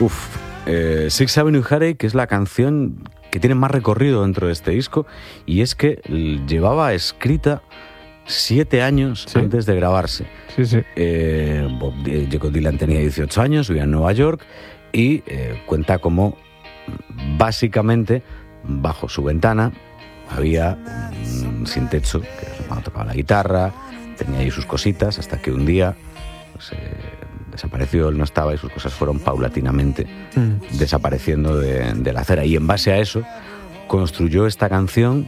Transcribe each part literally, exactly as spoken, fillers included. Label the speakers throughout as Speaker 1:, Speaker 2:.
Speaker 1: Uf, eh, Sixth Avenue Heartache es la canción que tiene más recorrido dentro de este disco, y es que llevaba escrita siete años sí. antes de grabarse.
Speaker 2: Sí, sí.
Speaker 1: Eh, Bob, eh, Jacob Dylan tenía dieciocho años, vivía en Nueva York, y eh, cuenta cómo básicamente bajo su ventana había un sin techo que cuando tocaba la guitarra, tenía ahí sus cositas, hasta que un día pues, eh, desapareció, él no estaba, y sus cosas fueron paulatinamente mm. desapareciendo de, de la acera, y en base a eso construyó esta canción.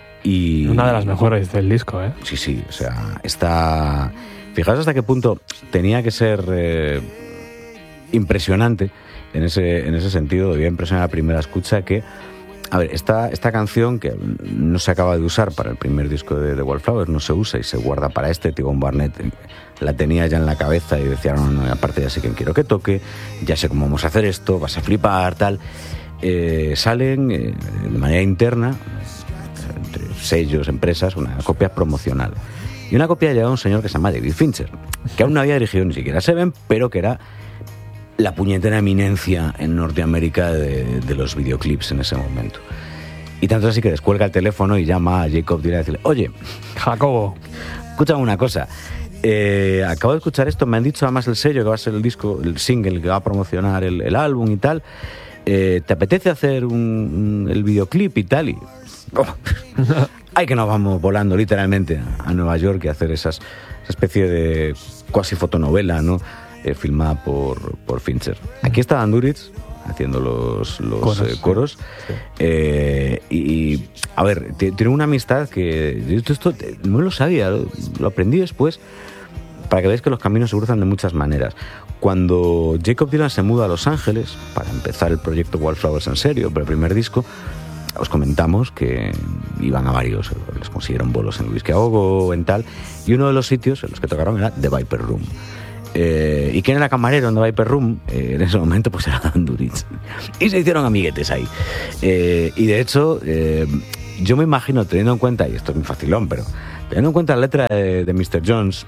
Speaker 1: Y
Speaker 2: una de las mejores del disco, ¿eh?
Speaker 1: Sí, sí, o sea, está... Fijaos hasta qué punto tenía que ser eh, impresionante en ese, en ese sentido, debía impresionar a la primera escucha que... A ver, esta, esta canción que no se acaba de usar para el primer disco de The Wallflowers, no se usa y se guarda para este. T-Bone Barnett la tenía ya en la cabeza y decía, no, no, aparte ya sé quién quiero que toque, ya sé cómo vamos a hacer esto, vas a flipar, tal. Eh, salen eh, de manera interna, entre sellos, empresas, una copia promocional. Y una copia llegaba a un señor que se llama David Fincher, que aún no había dirigido ni siquiera Seven, pero que era la puñetera eminencia en Norteamérica de, de los videoclips en ese momento. Y tanto así que descuelga el teléfono y llama a Jacob Dylan y decirle, oye,
Speaker 2: Jacobo,
Speaker 1: escúchame una cosa, eh, acabo de escuchar esto, me han dicho además el sello que va a ser el disco, el single que va a promocionar el, el álbum y tal, eh, ¿te apetece hacer un, un, el videoclip y tal? Y oh, hay que nos vamos volando literalmente a Nueva York y hacer esas, esa especie de cuasi fotonovela, ¿no? Eh, filmada por, por Fincher. Aquí está Dan Duritz haciendo los, los coros, eh, coros. Sí. Eh, y, y, a ver, t- tiene una amistad que esto, esto no lo sabía, lo, lo aprendí después, para que veáis que los caminos se cruzan de muchas maneras. Cuando Jacob Dylan se muda a Los Ángeles para empezar el proyecto Wallflowers en serio, por el primer disco, os comentamos que iban a varios, les consiguieron bolos en Whisky a Go, en tal, y uno de los sitios en los que tocaron era The Viper Room. Eh, ¿Y quién era camarero en The Viper Room? Eh, en ese momento pues era Dan Duritz. Y se hicieron amiguetes ahí. Eh, y de hecho, eh, yo me imagino, teniendo en cuenta, y esto es muy facilón, pero teniendo en cuenta la letra de, de mister Jones,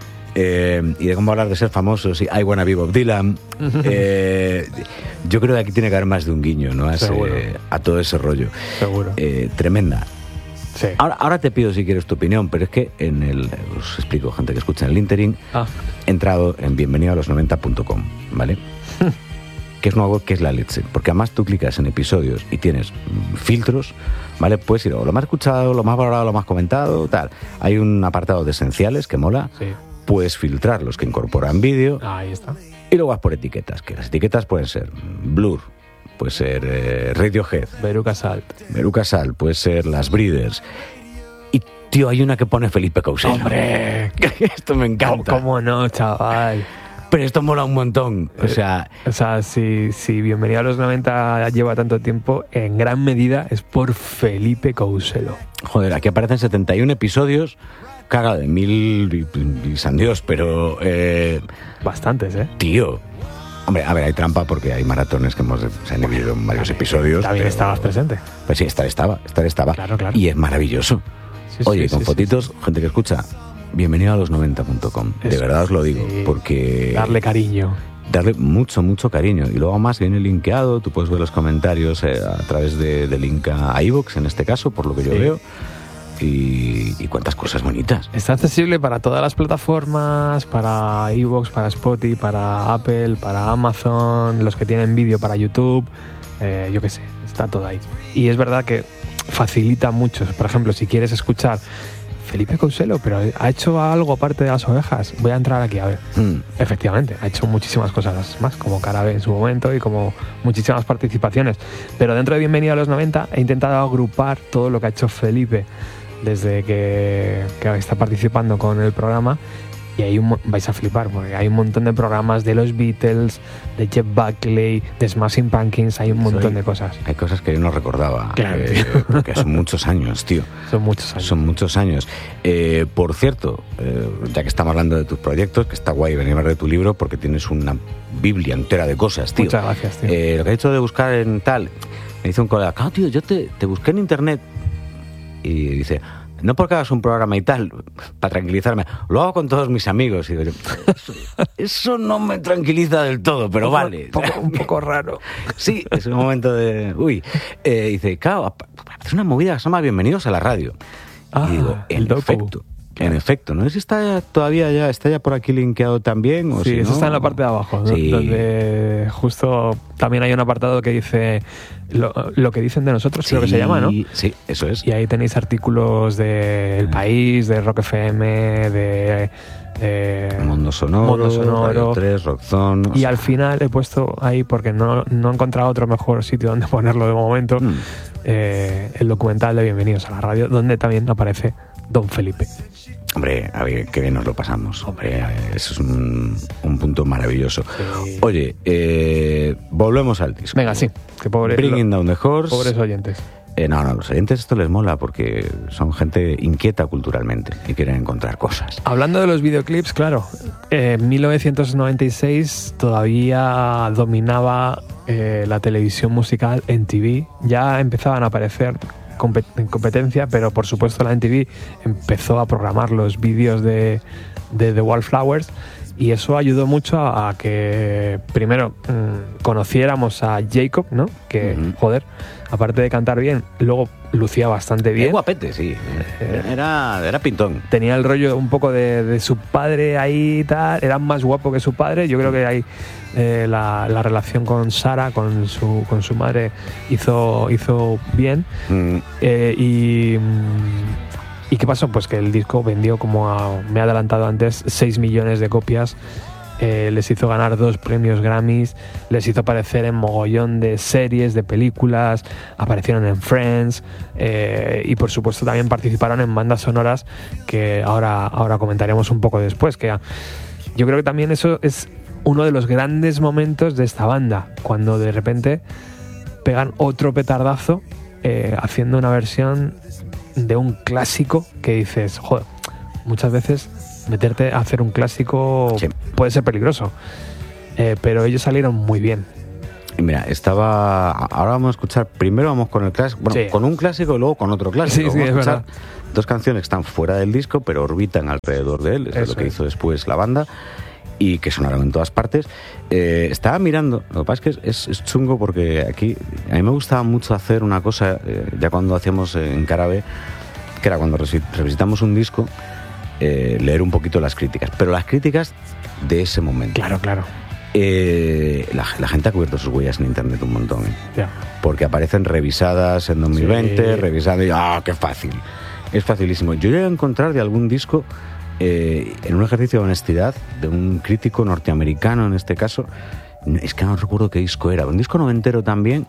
Speaker 1: eh, y de cómo hablar de ser famosos y I Wanna Be Bob Dylan, eh, yo creo que aquí tiene que haber más de un guiño, ¿no? A, ese, a todo ese rollo.
Speaker 2: Seguro.
Speaker 1: Eh, tremenda.
Speaker 2: Sí.
Speaker 1: Ahora, ahora te pido si quieres tu opinión, pero es que en el, os explico, gente que escucha en el Interim, ah. he entrado en bienvenido a los noventa punto com, ¿vale? Que es nuevo, que es la leche, porque además tú clicas en episodios y tienes filtros, ¿vale? Puedes ir o lo más escuchado, lo más valorado, lo más comentado, tal. Hay un apartado de esenciales que mola,
Speaker 2: sí.
Speaker 1: Puedes filtrar los que incorporan vídeo.
Speaker 2: Ahí está.
Speaker 1: Y luego vas por etiquetas, que las etiquetas pueden ser Blur, puede ser eh, Radiohead,
Speaker 2: Veruca Salt,
Speaker 1: Veruca Salt, puede ser Las Breeders. Y, tío, hay una que pone Felipe Couselo.
Speaker 2: ¡Hombre!
Speaker 1: Esto me encanta.
Speaker 2: ¿Cómo no, chaval?
Speaker 1: Pero esto mola un montón. O sea,
Speaker 2: eh, o sea si, si Bienvenido a los noventa lleva tanto tiempo, en gran medida es por Felipe Couselo.
Speaker 1: Joder, aquí aparecen setenta y uno episodios, caga de mil y, y san Dios, pero... Eh,
Speaker 2: bastantes, ¿eh?
Speaker 1: Tío. Hombre, a ver, hay trampa porque hay maratones que hemos se han dividido en varios episodios.
Speaker 2: También
Speaker 1: pero,
Speaker 2: estabas presente.
Speaker 1: Pues sí, estar estaba, estar estaba.
Speaker 2: Claro, claro.
Speaker 1: Y es maravilloso.
Speaker 2: Sí,
Speaker 1: Oye,
Speaker 2: sí,
Speaker 1: con
Speaker 2: sí,
Speaker 1: fotitos,
Speaker 2: sí, sí.
Speaker 1: gente que escucha, bienvenido a los noventa punto com. De verdad os lo digo,
Speaker 2: sí.
Speaker 1: porque...
Speaker 2: Darle cariño.
Speaker 1: Darle mucho, mucho cariño. Y luego más viene linkeado, tú puedes ver los comentarios eh, a través de, de link a iVoox, en este caso, por lo que yo sí. veo. Y, y cuántas cosas bonitas.
Speaker 2: Está accesible para todas las plataformas, para iVoox, para Spotify, para Apple, para Amazon, los que tienen vídeo para YouTube, eh, yo qué sé, está todo ahí. Y es verdad que facilita mucho. Por ejemplo, si quieres escuchar Felipe Couselo, pero ha hecho algo aparte de las ovejas, voy a entrar aquí a ver. Mm. Efectivamente, ha hecho muchísimas cosas más, como Carabe en su momento y como muchísimas participaciones. Pero dentro de Bienvenido a los noventa he intentado agrupar todo lo que ha hecho Felipe desde que, que está participando con el programa, y ahí un, vais a flipar porque hay un montón de programas de los Beatles, de Jeff Buckley, de Smashing Pumpkins, hay un montón Soy, de cosas.
Speaker 1: Hay cosas que yo no recordaba,
Speaker 2: claro,
Speaker 1: eh, porque son muchos años, tío.
Speaker 2: Son muchos años.
Speaker 1: Son muchos años. Eh, por cierto, eh, ya que estamos hablando de tus proyectos, que está guay venir a ver de tu libro porque tienes una biblia entera de cosas, tío.
Speaker 2: Muchas gracias, tío.
Speaker 1: Eh, lo que he dicho de buscar en tal, me dice un colega, claro, tío, yo te, te busqué en internet. Y dice, no porque hagas un programa y tal, para tranquilizarme, lo hago con todos mis amigos. Y digo, eso, eso no me tranquiliza del todo, pero
Speaker 2: un poco,
Speaker 1: vale.
Speaker 2: Poco, un poco raro.
Speaker 1: Sí, es un momento de... Uy, eh, dice, claro, es una movida que se llama Bienvenidos a la Radio.
Speaker 2: Ah,
Speaker 1: y digo, en
Speaker 2: el
Speaker 1: efecto, en efecto, no sé si está todavía ya, está ya por aquí linkeado también. O
Speaker 2: sí,
Speaker 1: si
Speaker 2: eso
Speaker 1: no,
Speaker 2: está en la parte de abajo,
Speaker 1: sí.
Speaker 2: donde justo también hay un apartado que dice lo, lo que dicen de nosotros,
Speaker 1: Sí,
Speaker 2: creo que se llama, ¿no?
Speaker 1: Sí, eso es.
Speaker 2: Y ahí tenéis artículos de El País, de Rock F M, de... Eh,
Speaker 1: Mundo Sonoro,
Speaker 2: Mundo Sonoro.
Speaker 1: Radio tres, Rockzone.
Speaker 2: Y al final he puesto ahí, porque no, no he encontrado otro mejor sitio donde ponerlo de momento,
Speaker 1: Mm.
Speaker 2: eh, el documental de Bienvenidos a la Radio, donde también aparece Don Felipe.
Speaker 1: Hombre, a ver, qué bien nos lo pasamos. Hombre, eso es un, un punto maravilloso.
Speaker 2: Sí.
Speaker 1: Oye, eh, volvemos al disco.
Speaker 2: Venga, sí, que pobre,
Speaker 1: Bringing
Speaker 2: lo,
Speaker 1: Down the Horse.
Speaker 2: pobres oyentes.
Speaker 1: Eh, no, no, los oyentes esto les mola porque son gente inquieta culturalmente y quieren encontrar cosas.
Speaker 2: Hablando de los videoclips, claro, eh, en mil novecientos noventa y seis todavía dominaba eh, la televisión musical en T V. Ya empezaban a aparecer en competencia, pero por supuesto la M T V empezó a programar los vídeos de, de The Wallflowers, y eso ayudó mucho a, a que primero mmm, conociéramos a Jacob, ¿no? Que, uh-huh. joder, aparte de cantar bien, luego lucía bastante bien.
Speaker 1: Era guapete, sí. Era, era pintón.
Speaker 2: Tenía el rollo un poco de, de su padre ahí y tal. Era más guapo que su padre. Yo creo que ahí eh, la, la relación con Sara, con su, con su madre, hizo, hizo bien. Mm. Eh, y... ¿Y qué pasó? Pues que el disco vendió, como a, me he adelantado antes, seis millones de copias. Eh, les hizo ganar dos premios Grammys, les hizo aparecer en mogollón de series, de películas, aparecieron en Friends, eh, y por supuesto también participaron en bandas sonoras que ahora, ahora comentaremos un poco después. Que yo creo que también eso es uno de los grandes momentos de esta banda, cuando de repente pegan otro petardazo eh, haciendo una versión de un clásico que dices, joder, muchas veces meterte a hacer un clásico sí. puede ser peligroso, eh, pero ellos salieron muy bien.
Speaker 1: Y mira, estaba... Ahora vamos a escuchar, primero vamos con el clásico, bueno, sí. con un clásico y luego con otro clásico.
Speaker 2: Sí, sí,
Speaker 1: vamos
Speaker 2: es
Speaker 1: a escuchar
Speaker 2: verdad.
Speaker 1: Dos canciones que están fuera del disco, pero orbitan alrededor de él, eso, eso es lo que es. hizo después la banda, y que sonaron en todas partes. Eh, estaba mirando, lo que pasa es que es, es chungo porque aquí a mí me gustaba mucho hacer una cosa, eh, ya cuando hacíamos en Carabe, que era cuando revisitamos un disco, eh, leer un poquito las críticas, pero las críticas de ese momento.
Speaker 2: Claro, claro.
Speaker 1: Eh, la, la gente ha cubierto sus huellas en internet un montón, ¿eh?
Speaker 2: Yeah.
Speaker 1: Porque aparecen revisadas en dos mil veinte, sí. revisando y ¡ah, qué fácil! Es facilísimo. Yo llegué a encontrar de algún disco, eh, en un ejercicio de honestidad, de un crítico norteamericano en este caso, es que no recuerdo qué disco era, un disco noventero también,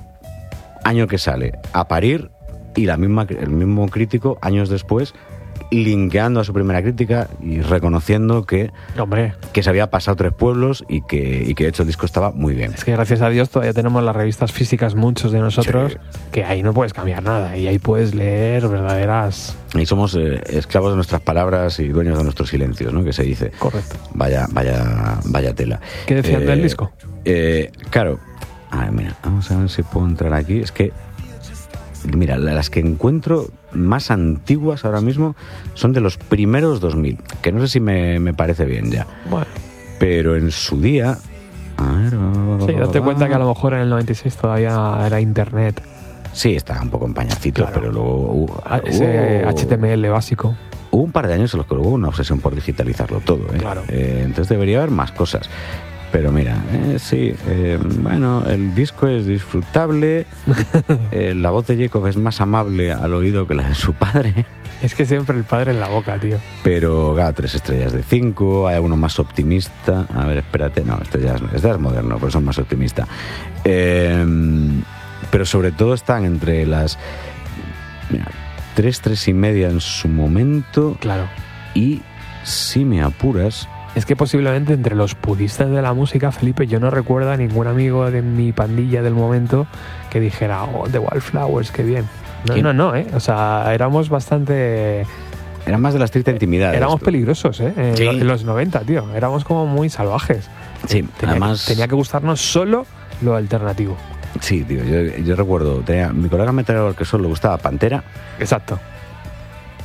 Speaker 1: año que sale, A Parir, y la misma, el mismo crítico, años después, linkeando a su primera crítica y reconociendo que,
Speaker 2: Hombre.
Speaker 1: que se había pasado tres pueblos y que, y que de hecho el disco estaba muy bien.
Speaker 2: Es que gracias a Dios todavía tenemos las revistas físicas, muchos de nosotros, sí. que ahí no puedes cambiar nada y ahí puedes leer verdaderas...
Speaker 1: Y somos eh, esclavos de nuestras palabras y dueños de nuestros silencios, ¿no? Que se dice.
Speaker 2: Correcto.
Speaker 1: Vaya, vaya, vaya tela.
Speaker 2: ¿Qué decían eh, del disco?
Speaker 1: Eh, claro. A ver, mira, vamos a ver si puedo entrar aquí. Es que mira, las que encuentro más antiguas ahora mismo son de los primeros dos mil, que no sé si me, me parece bien ya.
Speaker 2: Bueno.
Speaker 1: Pero en su día... A ver,
Speaker 2: sí, date cuenta que a lo mejor en el noventa y seis todavía era internet.
Speaker 1: Sí, estaba un poco en pañacitos, claro. Pero luego... Hubo,
Speaker 2: Ese hubo, H T M L básico.
Speaker 1: Hubo un par de años en los que hubo una obsesión por digitalizarlo todo, ¿eh?
Speaker 2: Claro.
Speaker 1: Eh, entonces debería haber más cosas. Pero mira, eh, sí, eh, bueno, el disco es disfrutable, eh, la voz de Jacob es más amable al oído que la de su padre.
Speaker 2: Es que siempre el padre en la boca, tío.
Speaker 1: Pero, ga, tres estrellas de cinco, hay alguno más optimista. A ver, espérate, no, este ya es, este ya es moderno, pero son más optimistas. Eh, pero sobre todo están entre las... Mira, tres, tres y media en su momento.
Speaker 2: Claro.
Speaker 1: Y, si me apuras...
Speaker 2: Es que posiblemente entre los puristas de la música, Felipe, yo no recuerdo a ningún amigo de mi pandilla del momento que dijera, oh, The Wallflowers, qué bien. No, ¿Qué? no, no, ¿eh? O sea, éramos bastante...
Speaker 1: Eran más de la estricta intimidad.
Speaker 2: Éramos
Speaker 1: esto.
Speaker 2: peligrosos, ¿eh? En, sí. en los noventa, tío. Éramos como muy salvajes.
Speaker 1: Sí,
Speaker 2: tenía,
Speaker 1: además...
Speaker 2: Tenía que gustarnos solo lo alternativo.
Speaker 1: Sí, tío, yo, yo recuerdo, tenía, mi colega metalero que solo le gustaba Pantera.
Speaker 2: Exacto.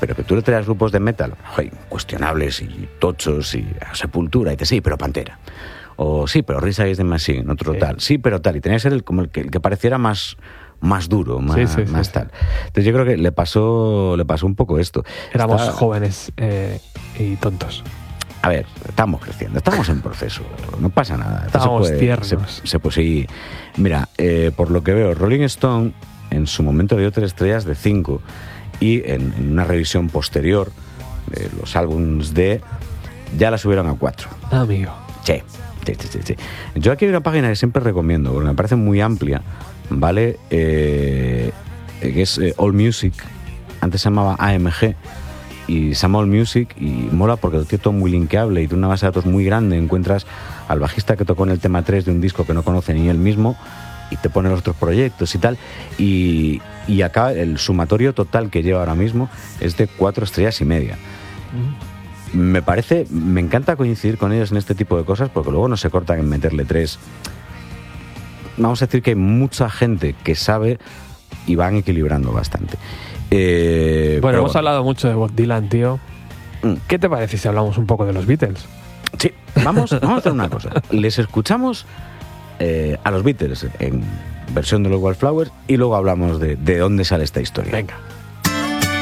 Speaker 1: pero que tú le traes grupos de metal, oye, cuestionables y tochos y a Sepultura, y te sí, pero Pantera. O sí, pero Rage Against the Machine, otro
Speaker 2: sí.
Speaker 1: tal. Sí, pero tal. Y tenía que ser el, como el que, el que pareciera más, más duro, más,
Speaker 2: sí, sí,
Speaker 1: más
Speaker 2: sí,
Speaker 1: tal. Entonces yo creo que le pasó, le pasó un poco esto.
Speaker 2: Éramos
Speaker 1: Está,
Speaker 2: jóvenes eh, y tontos.
Speaker 1: A ver, estamos creciendo, estamos en proceso, no pasa nada.
Speaker 2: Estábamos
Speaker 1: se puede,
Speaker 2: tiernos.
Speaker 1: Se, se, pues sí. Mira, eh, por lo que veo, Rolling Stone en su momento le dio tres estrellas de cinco y en, en una revisión posterior de los álbumes de ya la subieron a cuatro.
Speaker 2: Ah, amigo.
Speaker 1: Sí, sí, sí, sí, sí. Yo aquí hay una página que siempre recomiendo, porque me parece muy amplia, ¿vale? Eh, que es eh, All Music, antes se llamaba A M G, y se llama All Music, y mola porque lo tiene todo muy linkeable y tiene una base de datos muy grande. Encuentras al bajista que tocó en el tema tres de un disco que no conoce ni él mismo, y te pone los otros proyectos y tal, y, y acá el sumatorio total que lleva ahora mismo es de cuatro estrellas y media. Mm. Me parece, me encanta coincidir con ellos en este tipo de cosas, porque luego no se cortan en meterle tres. Vamos a decir que hay mucha gente que sabe y van equilibrando bastante. Eh,
Speaker 2: bueno, hemos
Speaker 1: bueno.
Speaker 2: hablado mucho de Bob Dylan, tío. Mm. ¿Qué te parece si hablamos un poco de los Beatles?
Speaker 1: Sí, vamos, vamos a hacer una cosa. Les escuchamos eh, a los Beatles en versión de los Wildflowers y luego hablamos de, de dónde sale esta historia.
Speaker 2: Venga.